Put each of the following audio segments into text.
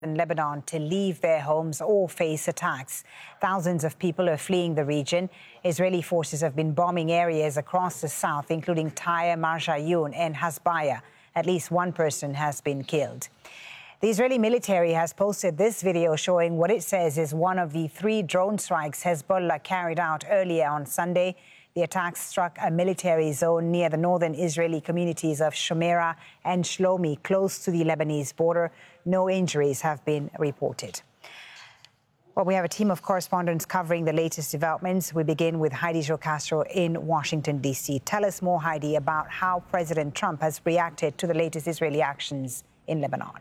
in Lebanon to leave their homes or face attacks. Thousands of people are fleeing the region. Israeli forces have been bombing areas across the south, including Tyre, Marjayoun and Hasbaya. At least one person has been killed. The Israeli military has posted this video showing what it says is one of the 3 drone strikes Hezbollah carried out earlier on Sunday. The attack struck a military zone near the northern Israeli communities of Shomeira and Shlomi, close to the Lebanese border. No injuries have been reported. Well, we have a team of correspondents covering the latest developments. We begin with Heidi Jocastro in Washington, D.C. Tell us more, Heidi, about how President Trump has reacted to the latest Israeli actions in Lebanon.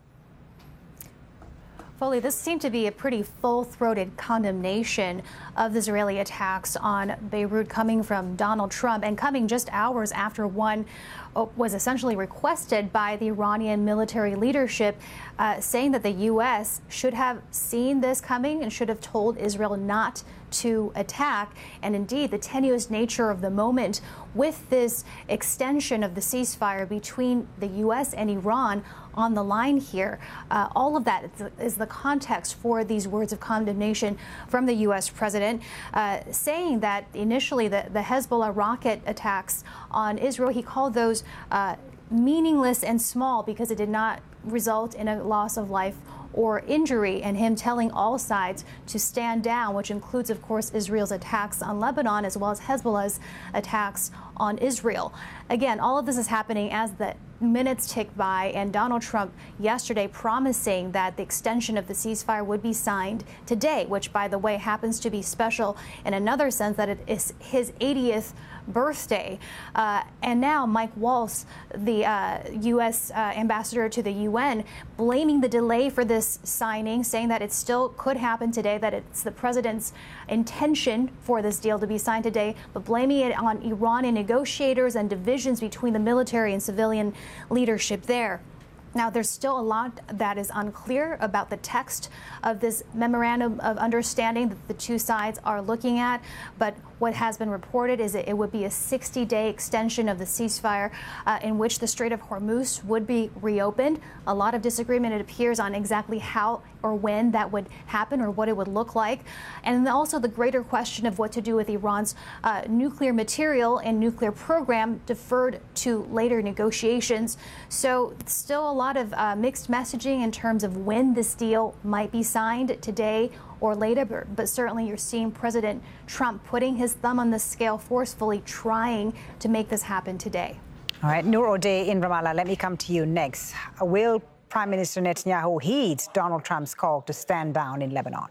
Foley, this seemed to be a pretty full-throated condemnation of the Israeli attacks on Beirut coming from Donald Trump and coming just hours after one was essentially requested by the Iranian military leadership, saying that the U.S. should have seen this coming and should have told Israel not to attack. And indeed, the tenuous nature of the moment with this extension of the ceasefire between the U.S. and Iran on the line here. All of that is the context for these words of condemnation from the U.S. president, saying that initially the Hezbollah rocket attacks on Israel, he called those meaningless and small because it did not result in a loss of life or injury, and him telling all sides to stand down, which includes, of course, Israel's attacks on Lebanon as well as Hezbollah's attacks on Israel. Again, all of this is happening as the minutes tick by, and Donald Trump yesterday promising that the extension of the ceasefire would be signed today, which, by the way, happens to be special in another sense that it is his 80th birthday. And now Mike Waltz, the U.S. ambassador to the UN, blaming the delay for this signing, saying that it still could happen today, that it's the president's intention for this deal to be signed today, but blaming it on Iranian negotiators and divisions between the military and civilian leadership there. Now, there's still a lot that is unclear about the text of this memorandum of understanding that the two sides are looking at. But what has been reported is that it would be a 60-day extension of the ceasefire in which the Strait of Hormuz would be reopened. A lot of disagreement, it appears, on exactly how or when that would happen or what it would look like. And also the greater question of what to do with Iran's nuclear material and nuclear program deferred to later negotiations. So still a lot of mixed messaging in terms of when this deal might be signed today or later, but certainly you're seeing President Trump putting his thumb on the scale forcefully, trying to make this happen today. All right, Noor O'Day in Ramallah, let me come to you next. Will Prime Minister Netanyahu heed Donald Trump's call to stand down in Lebanon?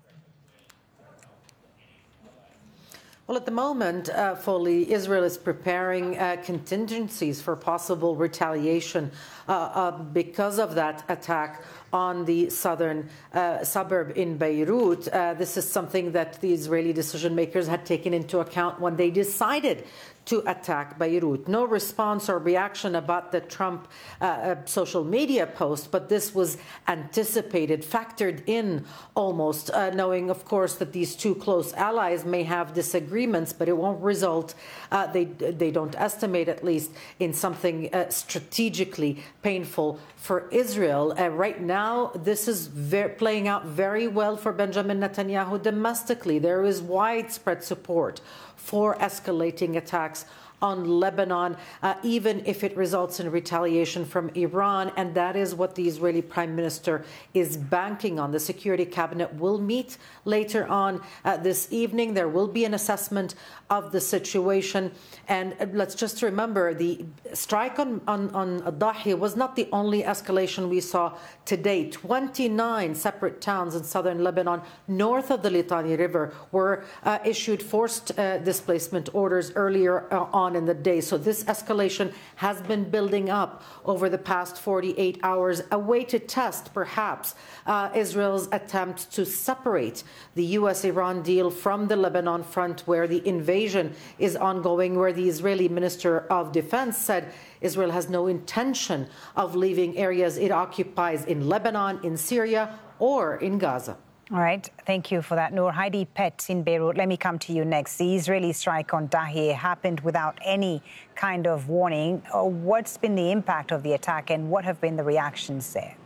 Well, at the moment, Foley, Israel is preparing contingencies for possible retaliation because of that attack on the southern suburb in Beirut. This is something that the Israeli decision makers had taken into account when they decided to attack Beirut. No response or reaction about the Trump social media post, but this was anticipated, factored in almost, knowing, of course, that these two close allies may have disagreements, but it won't result, they don't estimate at least, in something strategically painful for Israel. Right now, this is playing out very well for Benjamin Netanyahu domestically. There is widespread support for escalating attacks on Lebanon, even if it results in retaliation from Iran. And that is what the Israeli Prime Minister is banking on. The Security Cabinet will meet later on this evening. There will be an assessment of the situation. And let's just remember, the strike on Adahi was not the only escalation we saw today. 29 separate towns in southern Lebanon, north of the Litani River, were issued forced displacement orders earlier on in the day. So this escalation has been building up over the past 48 hours, a way to test, perhaps, Israel's attempt to separate the U.S.-Iran deal from the Lebanon front, where the invasion is ongoing, where the Israeli Minister of Defense said Israel has no intention of leaving areas it occupies in Lebanon, in Syria, or in Gaza. All right. Thank you for that, Noor. Heidi Pett in Beirut, let me come to you next. The Israeli strike on Dahieh happened without any kind of warning. What's been the impact of the attack and what have been the reactions there?